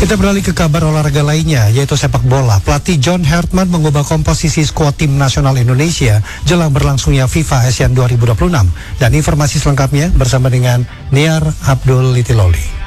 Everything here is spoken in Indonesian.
Kita beralih ke kabar olahraga lainnya, yaitu sepak bola. Pelatih John Hartman mengubah komposisi skuad tim nasional Indonesia jelang berlangsungnya FIFA ASEAN 2026. Dan informasi selengkapnya bersama dengan Niar Abdul Litiloli.